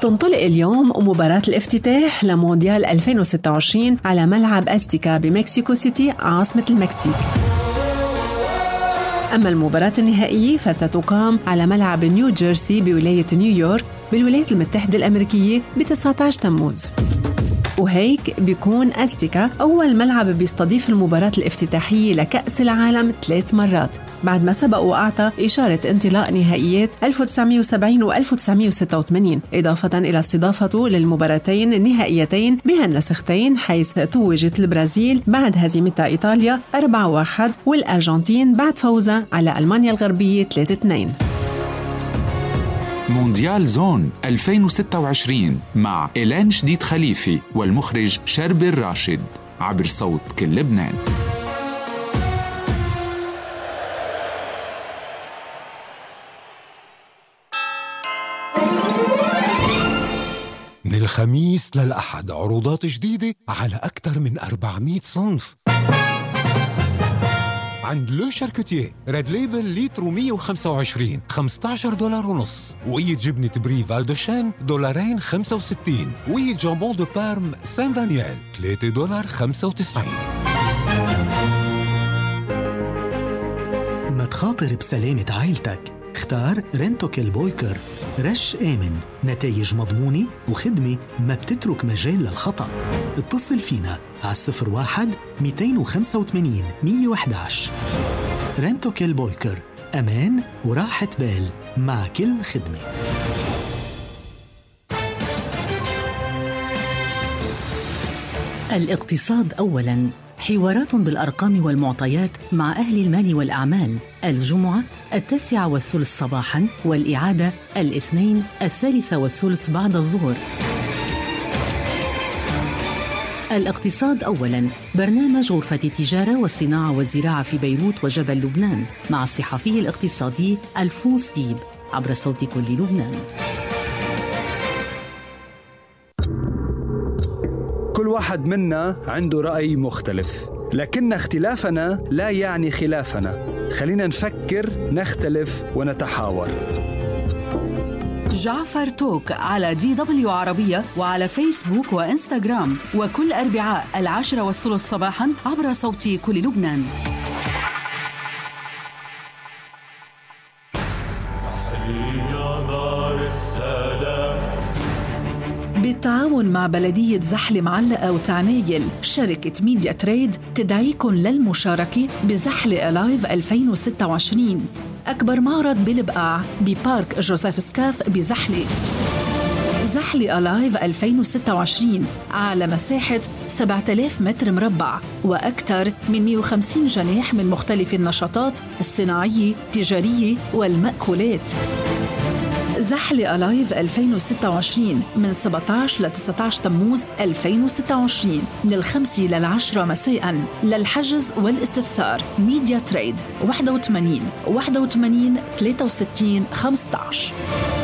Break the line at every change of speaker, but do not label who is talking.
تنطلق اليوم مباراة الافتتاح لمونديال 2026 على ملعب أزتيكا بمكسيكو سيتي عاصمة المكسيك. أما المباراة النهائية فستقام على ملعب نيو جيرسي بولاية نيويورك بالولايات المتحدة الأمريكية ب19 تموز. وهيك بيكون أزتيكا أول ملعب بيستضيف المباراة الافتتاحية لكأس العالم 3 مرات، بعد ما سبق وأعطى إشارة انطلاق نهائيات 1970 و1986، إضافة إلى استضافته للمباراتين النهائيتين بها النسختين، حيث توجت البرازيل بعد هزيمتها إيطاليا 4-1 والأرجنتين بعد فوزها على ألمانيا الغربية 3-2.
مونديال زون 2026 مع إيلان شديد خليفي والمخرج شربي الراشد عبر صوت كل لبنان.
من الخميس للأحد عروضات جديدة على أكثر من 400 صنف. عند لو شاركوتيه ريد ليبل لتر 125 $15.5، وقية جبنة بري فالدوشان $2.65، وقية جامبون دو بارم سان دانيال $3.95.
ما تخاطر بسلامة عائلتك، اختار رينتوكيل بويكر، رش آمن، نتائج مضمونة وخدمة ما بتترك مجال للخطأ. اتصل فينا على 01-285-111. رينتوكيل بويكر، أمان وراحة بال مع كل خدمة.
الاقتصاد أولاً، حوارات بالأرقام والمعطيات مع أهل المال والأعمال، الجمعة 9:03 صباحاً، والإعادة الاثنين 3:30 بعد الظهر. الاقتصاد أولاً، برنامج غرفة التجارة والصناعة والزراعة في بيروت وجبل لبنان، مع الصحفي الاقتصادي ألفونس ديب عبر صوت كل لبنان.
كل واحد منا عنده رأي مختلف، لكن اختلافنا لا يعني خلافنا. خلينا نفكر، نختلف ونتحاور.
جعفر توك على DW عربية وعلى فيسبوك وإنستغرام، وكل أربعاء 10:03 صباحاً عبر صوت كل لبنان.
بالتعاون مع بلدية زحل معلقة وتعنايل، شركة ميديا تريد تدعيكم للمشاركة بزحل ألايف 2026، أكبر معرض بالبقاع ببارك جوزيف سكاف بزحلة. زحلة ألايف 2026 على مساحة 7000 متر مربع وأكثر من 150 جناح من مختلف النشاطات الصناعية، التجارية والمأكولات. زحلة ألايف 2026 من 17 ل 19 تموز 2026 من 5 ل 10 مساء. للحجز والاستفسار ميديا تريد 81 63 65.